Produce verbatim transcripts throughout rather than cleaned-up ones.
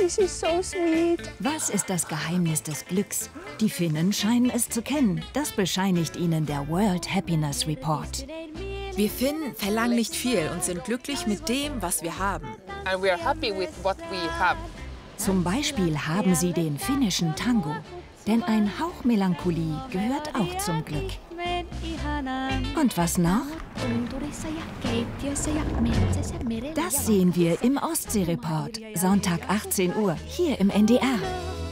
this is so sweet. Was ist das Geheimnis des Glücks? Die Finnen scheinen es zu kennen. Das bescheinigt ihnen der World Happiness Report. Wir Finnen verlangen nicht viel und sind glücklich mit dem, was wir haben. And we are happy with what we have. Zum Beispiel haben sie den finnischen Tango. Denn ein Hauch Melancholie gehört auch zum Glück. Und was noch? Das sehen wir im Ostsee-Report. Sonntag achtzehn Uhr, hier im N D R.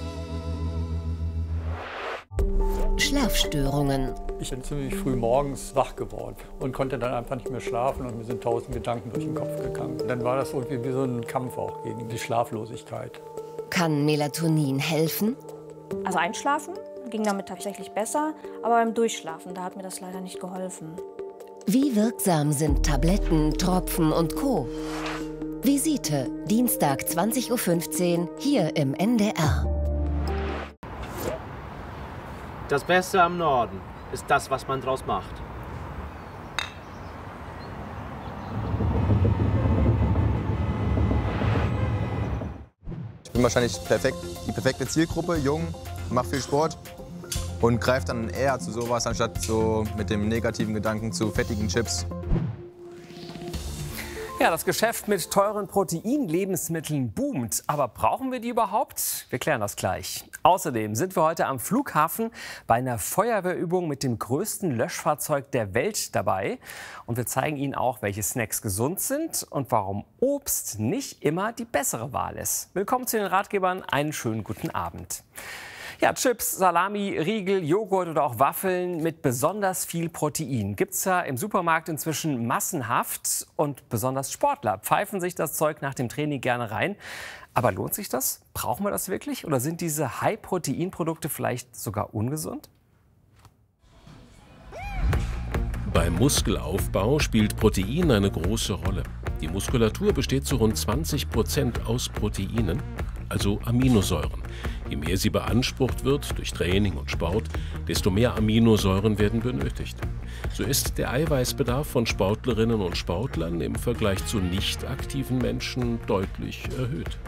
Schlafstörungen. Ich bin ziemlich früh morgens wach geworden und konnte dann einfach nicht mehr schlafen und mir sind tausend Gedanken durch den Kopf gegangen. Dann war das irgendwie wie so ein Kampf auch gegen die Schlaflosigkeit. Kann Melatonin helfen? Also einschlafen ging damit tatsächlich besser, aber beim Durchschlafen, da hat mir das leider nicht geholfen. Wie wirksam sind Tabletten, Tropfen und Co.? Visite, Dienstag zwanzig Uhr fünfzehn, hier im N D R. Das Beste am Norden ist das, was man draus macht. Ich bin wahrscheinlich perfekt, die perfekte Zielgruppe, jung, mache viel Sport und greife dann eher zu sowas, anstatt so mit dem negativen Gedanken zu fettigen Chips. Ja, das Geschäft mit teuren Proteinlebensmitteln boomt. Aber brauchen wir die überhaupt? Wir klären das gleich. Außerdem sind wir heute am Flughafen bei einer Feuerwehrübung mit dem größten Löschfahrzeug der Welt dabei. Und wir zeigen Ihnen auch, welche Snacks gesund sind und warum Obst nicht immer die bessere Wahl ist. Willkommen zu den Ratgebern. Einen schönen guten Abend. Ja, Chips, Salami, Riegel, Joghurt oder auch Waffeln mit besonders viel Protein gibt es ja im Supermarkt inzwischen massenhaft. Und besonders Sportler pfeifen sich das Zeug nach dem Training gerne rein. Aber lohnt sich das? Brauchen wir das wirklich? Oder sind diese High-Protein-Produkte vielleicht sogar ungesund? Beim Muskelaufbau spielt Protein eine große Rolle. Die Muskulatur besteht zu rund zwanzig Prozent aus Proteinen, also Aminosäuren. Je mehr sie beansprucht wird durch Training und Sport, desto mehr Aminosäuren werden benötigt. So ist der Eiweißbedarf von Sportlerinnen und Sportlern im Vergleich zu nicht aktiven Menschen deutlich erhöht.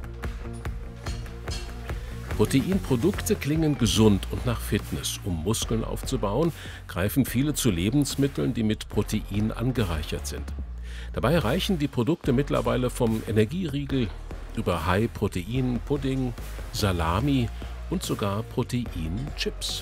Proteinprodukte klingen gesund und nach Fitness. Um Muskeln aufzubauen, greifen viele zu Lebensmitteln, die mit Protein angereichert sind. Dabei reichen die Produkte mittlerweile vom Energieriegel über High-Protein-Pudding, Salami und sogar Protein-Chips.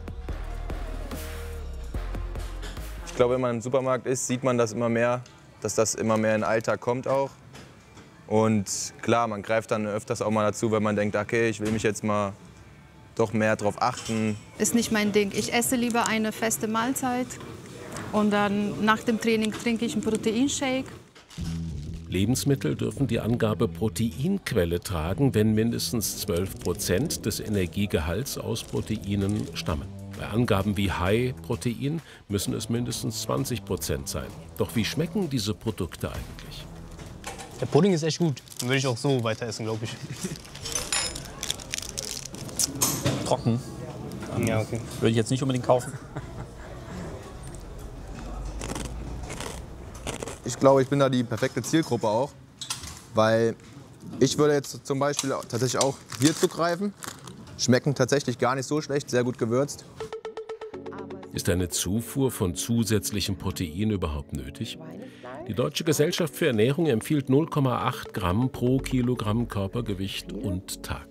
Ich glaube, wenn man im Supermarkt ist, sieht man das immer mehr, dass das immer mehr in den Alltag kommt auch. Und klar, man greift dann öfters auch mal dazu, wenn man denkt, okay, ich will mich jetzt mal doch mehr drauf achten. Ist nicht mein Ding. Ich esse lieber eine feste Mahlzeit und dann nach dem Training trinke ich einen Proteinshake. Lebensmittel dürfen die Angabe Proteinquelle tragen, wenn mindestens zwölf Prozent des Energiegehalts aus Proteinen stammen. Bei Angaben wie High-Protein müssen es mindestens zwanzig Prozent sein. Doch wie schmecken diese Produkte eigentlich? Der Pudding ist echt gut. Den würde ich auch so weiter essen, glaube ich. Trocken. Ja, okay. Würde ich jetzt nicht unbedingt kaufen. Ich glaube, ich bin da die perfekte Zielgruppe auch, weil ich würde jetzt zum Beispiel tatsächlich auch hier zugreifen. Schmecken tatsächlich gar nicht so schlecht, sehr gut gewürzt. Ist eine Zufuhr von zusätzlichem Protein überhaupt nötig? Die Deutsche Gesellschaft für Ernährung empfiehlt null Komma acht Gramm pro Kilogramm Körpergewicht und Tag.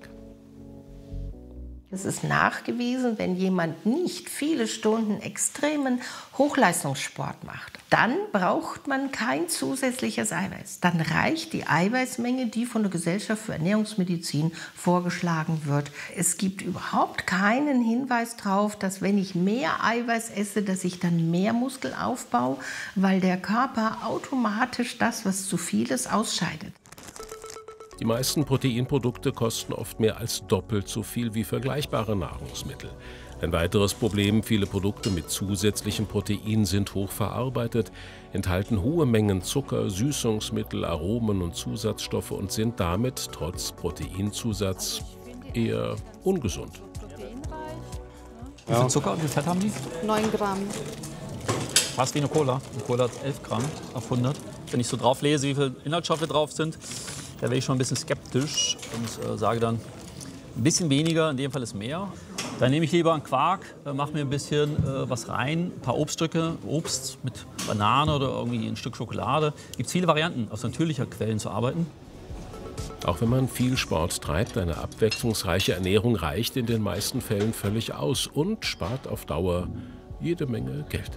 Es ist nachgewiesen, wenn jemand nicht viele Stunden extremen Hochleistungssport macht, dann braucht man kein zusätzliches Eiweiß. Dann reicht die Eiweißmenge, die von der Gesellschaft für Ernährungsmedizin vorgeschlagen wird. Es gibt überhaupt keinen Hinweis darauf, dass wenn ich mehr Eiweiß esse, dass ich dann mehr Muskel aufbaue, weil der Körper automatisch das, was zu viel ist, ausscheidet. Die meisten Proteinprodukte kosten oft mehr als doppelt so viel wie vergleichbare Nahrungsmittel. Ein weiteres Problem: Viele Produkte mit zusätzlichem Protein sind hochverarbeitet, enthalten hohe Mengen Zucker, Süßungsmittel, Aromen und Zusatzstoffe und sind damit trotz Proteinzusatz eher ungesund. Wie viel Zucker und wie viel Fett haben die? neun Gramm. Fast wie eine Cola. Eine Cola hat elf Gramm auf hundert. Wenn ich so drauf lese, wie viele Inhaltsstoffe drauf sind, Da wäre ich schon ein bisschen skeptisch und äh, sage dann, ein bisschen weniger, in dem Fall ist mehr. Dann nehme ich lieber einen Quark, äh, mache mir ein bisschen äh, was rein, ein paar Obststücke, Obst mit Banane oder irgendwie ein Stück Schokolade. Es gibt viele Varianten, aus natürlicher Quellen zu arbeiten. Auch wenn man viel Sport treibt, eine abwechslungsreiche Ernährung reicht in den meisten Fällen völlig aus und spart auf Dauer jede Menge Geld.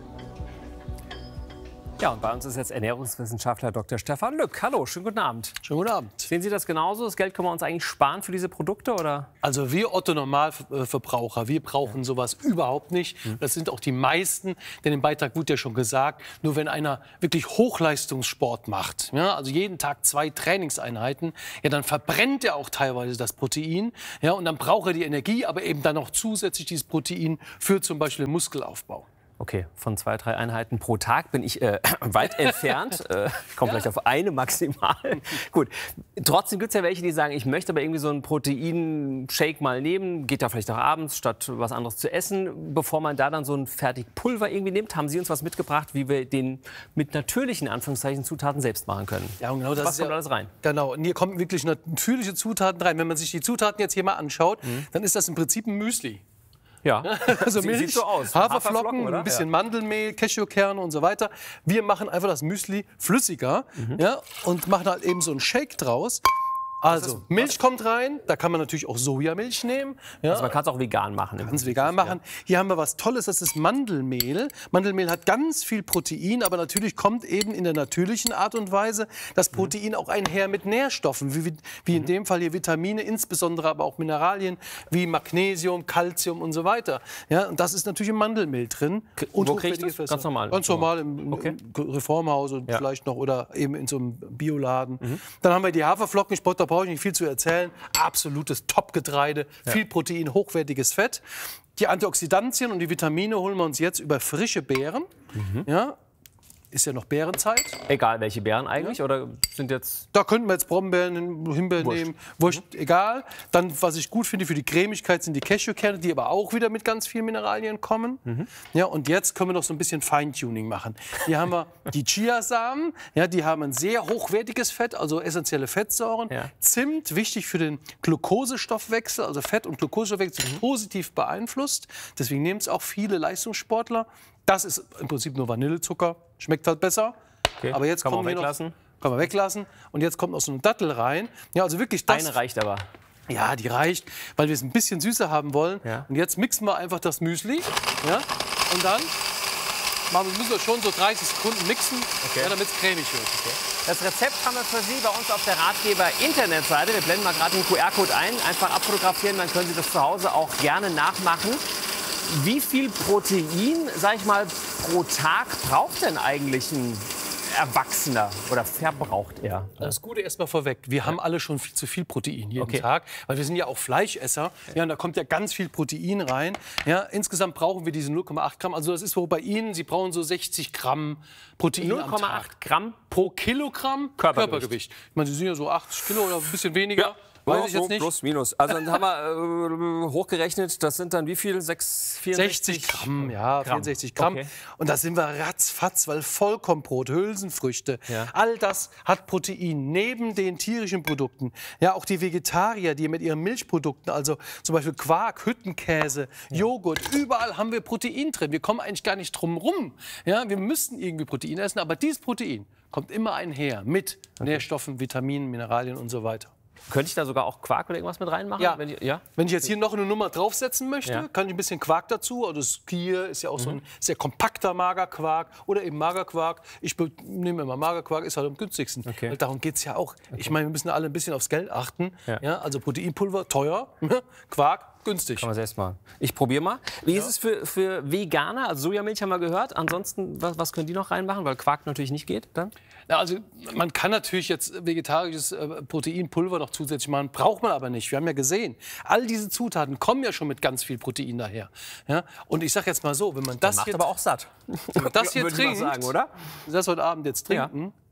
Ja, und bei uns ist jetzt Ernährungswissenschaftler Doktor Stefan Lück. Hallo, schönen guten Abend. Schönen guten Abend. Sehen Sie das genauso? Das Geld können wir uns eigentlich sparen für diese Produkte, oder? Also wir Otto-Normalverbraucher, wir brauchen ja. sowas überhaupt nicht. Mhm. Das sind auch die meisten, denn im Beitrag wurde ja schon gesagt, nur wenn einer wirklich Hochleistungssport macht, ja, also jeden Tag zwei Trainingseinheiten, ja, dann verbrennt er auch teilweise das Protein, ja, und dann braucht er die Energie, aber eben dann noch zusätzlich dieses Protein für zum Beispiel den Muskelaufbau. Okay, von zwei, drei Einheiten pro Tag bin ich äh, weit entfernt. Äh, ich komme ja. vielleicht auf eine maximal. Gut. Trotzdem gibt es ja welche, die sagen, ich möchte aber irgendwie so einen Proteinshake mal nehmen. Geht da vielleicht auch abends, statt was anderes zu essen. Bevor man da dann so ein Fertigpulver irgendwie nimmt, haben Sie uns was mitgebracht, wie wir den mit natürlichen Anführungszeichen Zutaten selbst machen können. Ja, und genau das was ist kommt ja, alles rein? Genau, und hier kommen wirklich natürliche Zutaten rein. Wenn man sich die Zutaten jetzt hier mal anschaut, mhm. dann ist das im Prinzip ein Müsli. Ja, also Milch, sieht so aus. Haferflocken, oder? ein bisschen ja. Mandelmehl, Cashewkerne und so weiter. Wir machen einfach das Müsli flüssiger mhm. ja, und machen halt eben so einen Shake draus. Also, ist, Milch kommt rein, da kann man natürlich auch Sojamilch nehmen. Ja. Also man kann es auch vegan machen. Man kann es vegan machen. Hier haben wir was Tolles, das ist Mandelmehl. Mandelmehl hat ganz viel Protein, aber natürlich kommt eben in der natürlichen Art und Weise das Protein mhm. auch einher mit Nährstoffen, wie, wie in mhm. dem Fall hier Vitamine, insbesondere aber auch Mineralien wie Magnesium, Calcium und so weiter. Ja, und das ist natürlich im Mandelmehl drin. Und wo kriege ich das? Ganz normal? Ganz normal im, okay. im Reformhaus ja. vielleicht noch oder eben in so einem Bioladen. Mhm. Dann haben wir die Haferflocken, ich da brauche ich nicht viel zu erzählen. Absolutes Top-Getreide, ja. viel Protein, hochwertiges Fett. Die Antioxidantien und die Vitamine holen wir uns jetzt über frische Beeren. Mhm. Ja, ist ja noch Beerenzeit. Egal welche Beeren eigentlich, ja. oder sind jetzt... Da könnten wir jetzt Brombeeren, Himbeeren Wurscht. nehmen, Wurscht, mhm. egal. Dann, was ich gut finde für die Cremigkeit, sind die Cashewkerne, die aber auch wieder mit ganz vielen Mineralien kommen. Mhm. Ja, und jetzt können wir noch so ein bisschen Feintuning machen. Hier haben wir die Chiasamen, ja, die haben ein sehr hochwertiges Fett, also essentielle Fettsäuren. Ja. Zimt, wichtig für den Glukosestoffwechsel, also Fett- und Glukosestoffwechsel mhm. positiv beeinflusst. Deswegen nehmen es auch viele Leistungssportler. Das ist im Prinzip nur Vanillezucker, schmeckt halt besser. Okay. Aber jetzt kann kommen man wir weglassen. Noch, kann man weglassen. Und jetzt kommt noch so eine Dattel rein. Ja, also wirklich das. Eine reicht aber. Ja, die reicht, weil wir es ein bisschen süßer haben wollen. Ja. Und jetzt mixen wir einfach das Müsli. Ja, und dann machen wir, müssen wir schon so dreißig Sekunden mixen, okay. ja, damit es cremig wird. Okay. Das Rezept haben wir für Sie bei uns auf der Ratgeber-Internetseite. Wir blenden mal gerade den Q R-Code ein. Einfach abfotografieren, dann können Sie das zu Hause auch gerne nachmachen. Wie viel Protein, sag ich mal, pro Tag braucht denn eigentlich ein Erwachsener oder verbraucht er? Das Gute erst mal vorweg. Wir ja. haben alle schon viel zu viel Protein jeden okay. Tag, weil wir sind ja auch Fleischesser. Ja, und da kommt ja ganz viel Protein rein. Ja, insgesamt brauchen wir diese null Komma acht Gramm. Also das ist so bei Ihnen, Sie brauchen so sechzig Gramm Protein null Komma acht Gramm pro Kilogramm Körpergewicht. Körpergewicht. Ich meine, Sie sind ja so achtzig Kilo oder ein bisschen weniger. Ja. Weiß ich jetzt nicht. Plus, minus. Also dann haben wir äh, hochgerechnet, das sind dann wie viel? sechs, vierundsechzig sechzig Gramm, ja, Gramm. vierundsechzig Gramm. Okay. Und da sind wir ratzfatz, weil Vollkornbrot, Hülsenfrüchte, ja. all das hat Protein neben den tierischen Produkten. Ja, auch die Vegetarier, die mit ihren Milchprodukten, also zum Beispiel Quark, Hüttenkäse, ja. Joghurt, überall haben wir Protein drin. Wir kommen eigentlich gar nicht drum rum. Ja, wir müssten irgendwie Protein essen, aber dieses Protein kommt immer einher mit okay. Nährstoffen, Vitaminen, Mineralien und so weiter. Könnte ich da sogar auch Quark oder irgendwas mit reinmachen? Ja. Wenn ich, ja? Wenn ich jetzt hier noch eine Nummer draufsetzen möchte, ja. kann ich ein bisschen Quark dazu. Also das Skier ist ja auch mhm. so ein sehr kompakter Magerquark oder eben Magerquark. Ich nehme immer Magerquark, ist halt am günstigsten. Okay. Weil darum geht es ja auch. Okay. Ich meine, wir müssen alle ein bisschen aufs Geld achten. Ja. Ja, also Proteinpulver, teuer, Quark, günstig. Kann man selbst mal. Ich probiere mal. Wie ja. ist es für, für Veganer? Also Sojamilch haben wir gehört. Ansonsten, was, was können die noch reinmachen? Weil Quark natürlich nicht geht dann? Ja, also man kann natürlich jetzt vegetarisches äh, Proteinpulver noch zusätzlich machen, braucht man aber nicht. Wir haben ja gesehen, all diese Zutaten kommen ja schon mit ganz viel Protein daher. Ja? Und ich sage jetzt mal so, wenn man das macht hier, aber auch satt. Wenn man das hier Würde trinkt, ich mal sagen, oder? das heute Abend jetzt trinken, ja.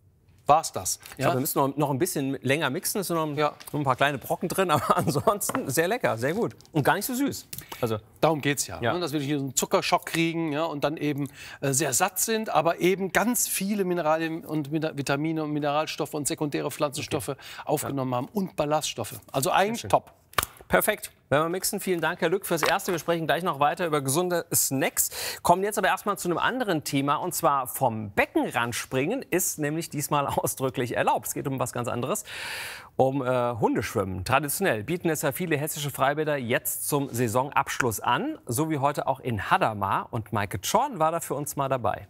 war es das. Ich glaube, wir müssen noch, noch ein bisschen länger mixen. Es sind noch, ja. noch ein paar kleine Brocken drin, aber ansonsten sehr lecker, sehr gut. Und gar nicht so süß. Also, darum geht es ja, ja. Ne, dass wir hier so einen Zuckerschock kriegen, ja, und dann eben äh, sehr satt sind, aber eben ganz viele Mineralien und Min Vitamine und Mineralstoffe und sekundäre Pflanzenstoffe okay. aufgenommen ja. haben und Ballaststoffe. Also eigentlich top. Perfekt. Wenn wir mixen, vielen Dank, Herr Lück, fürs Erste. Wir sprechen gleich noch weiter über gesunde Snacks. Kommen jetzt aber erstmal zu einem anderen Thema, und zwar vom Beckenrand springen ist nämlich diesmal ausdrücklich erlaubt. Es geht um was ganz anderes, um äh, Hundeschwimmen. Traditionell bieten es ja viele hessische Freibäder jetzt zum Saisonabschluss an, so wie heute auch in Hadamar. Und Maike Zorn war da für uns mal dabei.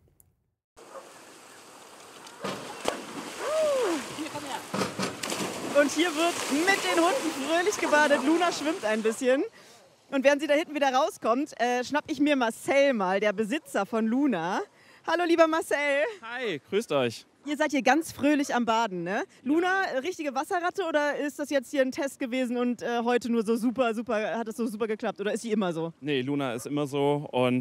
Und hier wird mit den Hunden fröhlich gebadet. Luna schwimmt ein bisschen. Und während sie da hinten wieder rauskommt, äh, schnapp ich mir Marcel mal, der Besitzer von Luna. Hallo, lieber Marcel. Hi, grüßt euch. Ihr seid hier ganz fröhlich am Baden, ne? Luna, äh, richtige Wasserratte oder ist das jetzt hier ein Test gewesen und äh, heute nur so super, super, hat es so super geklappt? Oder ist sie immer so? Nee, Luna ist immer so und